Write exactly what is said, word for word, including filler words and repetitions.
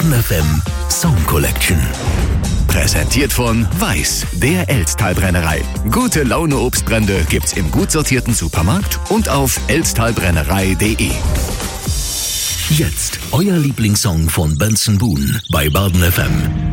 Baden F M Song Collection. Präsentiert von Weiß, der Elztal-Brennerei. Gute Laune Obstbrände gibt's im gut sortierten Supermarkt und auf elztalbrennerei punkt de. Jetzt euer Lieblingssong von Benson Boone bei Baden F M.